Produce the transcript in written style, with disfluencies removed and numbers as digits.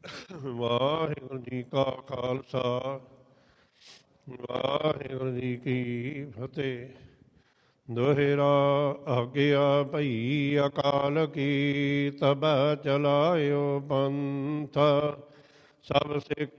ਵਾਹਿਗੁਰੂ ਜੀ ਕਾ ਖਾਲਸਾ ਵਾਹਿਗੁਰੂ ਜੀ ਕੀ ਫਤਿਹ। ਦੋਹਰਾ ਆਗਿਆ ਭਈ ਅਕਾਲ ਕੀ ਤਬੈ ਚਲਾਇਓ ਪੰਥ। ਸਭ ਸਿੱਖ